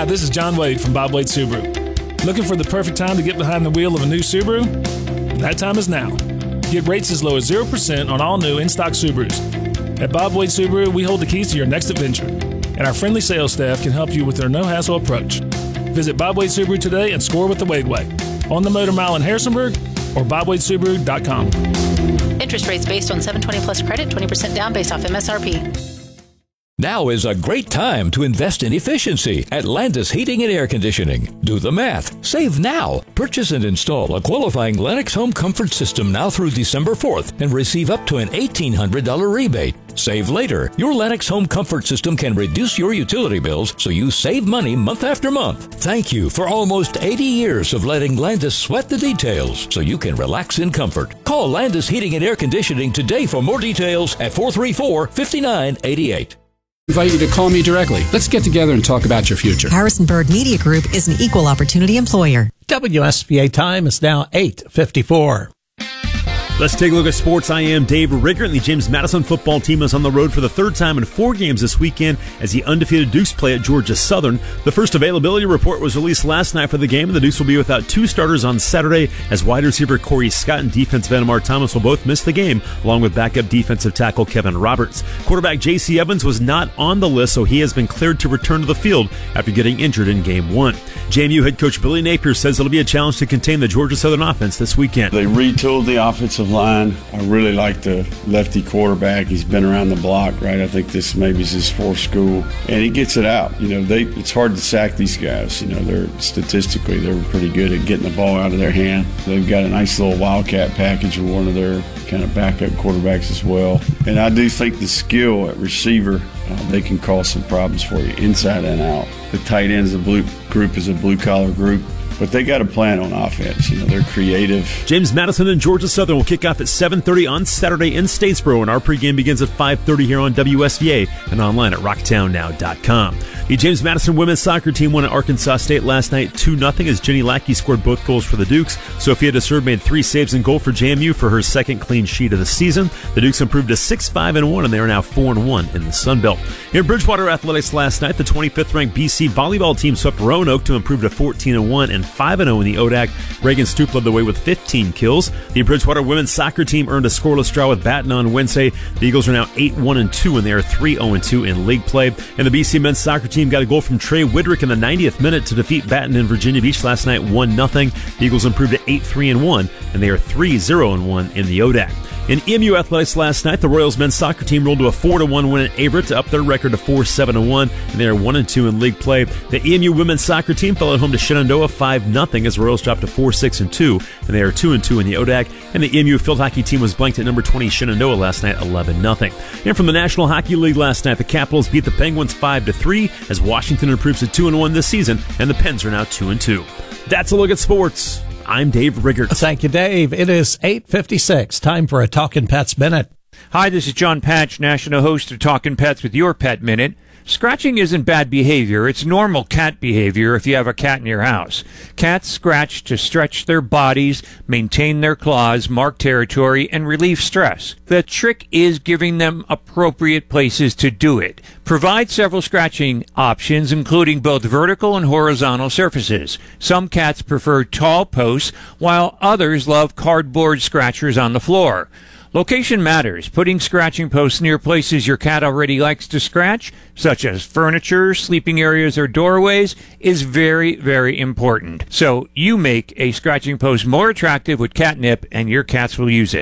this is John Wade from Bob Wade Subaru. Looking for the perfect time to get behind the wheel of a new Subaru? That time is now. Get rates as low as 0% on all new in-stock Subarus. At Bob Wade Subaru, we hold the keys to your next adventure, and our friendly sales staff can help you with their no-hassle approach. Visit Bob Wade Subaru today and score with the Wade Way. On the Motor Mile in Harrisonburg or BobWadeSubaru.com. Interest rates based on 720 plus credit, 20% down based off MSRP. Now is a great time to invest in efficiency at Landis Heating and Air Conditioning. Do the math. Save now. Purchase and install a qualifying Lennox home comfort system now through December 4th and receive up to an $1,800 rebate. Save later. Your Lennox home comfort system can reduce your utility bills so you save money month after month. Thank you for almost 80 years of letting Landis sweat the details so you can relax in comfort. Call Landis Heating and Air Conditioning today for more details at 434-5988. I invite you to call me directly. Let's get together and talk about your future. Harrisonburg Media Group is an equal opportunity employer. WSBA time is now 8:54. Let's take a look at sports. I am Dave Riggert, and the James Madison football team is on the road for the third time in 4 games this weekend as the undefeated Dukes play at Georgia Southern. The first availability report was released last night for the game, and the Dukes will be without 2 starters on Saturday as wide receiver Corey Scott and defensive end Amar Thomas will both miss the game, along with backup defensive tackle Kevin Roberts. Quarterback J.C. Evans was not on the list, so he has been cleared to return to the field after getting injured in Game 1. JMU head coach Billy Napier says it'll be a challenge to contain the Georgia Southern offense this weekend. They retooled the offensive line. I really like the lefty quarterback. He's been around the block, right? I think this maybe is his 4th school, and he gets it out. It's hard to sack these guys. They're pretty good at getting the ball out of their hand. They've got a nice little wildcat package with one of their kind of backup quarterbacks as well. And I do think the skill at receiver, they can cause some problems for you inside and out. The tight ends, the blue group is a blue-collar group. But they got a plan on offense. They're creative. James Madison and Georgia Southern will kick off at 7:30 on Saturday in Statesboro, and our pregame begins at 5:30 here on WSVA and online at rocktownnow.com. The James Madison women's soccer team won at Arkansas State last night 2-0 as Jenny Lackey scored both goals for the Dukes. Sophia DeServe made 3 saves and goal for JMU for her second clean sheet of the season. The Dukes improved to 6-5-1, and they are now 4-1 in the Sun Belt. In Bridgewater Athletics last night, the 25th-ranked BC volleyball team swept Roanoke to improve to 14-1 and 5-0 in the ODAC. Reagan Stoop led the way with 15 kills. The Bridgewater women's soccer team earned a scoreless draw with Baton on Wednesday. The Eagles are now 8-1-2, and they are 3-0-2 in league play. And the BC men's soccer team got a goal from Trey Widrick in the 90th minute to defeat Baton in Virginia Beach last night 1-0. The Eagles improved to 8-3-1, and they are 3-0-1 in the ODAC. In EMU athletics last night, the Royals men's soccer team rolled to a 4-1 win at Averett to up their record to 4-7-1, and they are 1-2 in league play. The EMU women's soccer team fell at home to Shenandoah 5-0 as the Royals dropped to 4-6-2, and they are 2-2 in the ODAC. And the EMU field hockey team was blanked at number 20 Shenandoah last night 11-0. And from the National Hockey League last night, the Capitals beat the Penguins 5-3 as Washington improves to 2-1 this season, and the Pens are now 2-2. That's a look at sports. I'm Dave Riggert. Thank you, Dave. It is 8:56. Time for a Talkin' Pets Minute. Hi, this is John Patch, national host of Talkin' Pets with your Pet Minute. Scratching isn't bad behavior. It's normal cat behavior if you have a cat in your house. Cats scratch to stretch their bodies, maintain their claws, mark territory, and relieve stress. The trick is giving them appropriate places to do it. Provide several scratching options, including both vertical and horizontal surfaces. Some cats prefer tall posts, while others love cardboard scratchers on the floor. Location matters. Putting scratching posts near places your cat already likes to scratch, such as furniture, sleeping areas, or doorways, is very, very important. So you make a scratching post more attractive with catnip, and your cats will use it.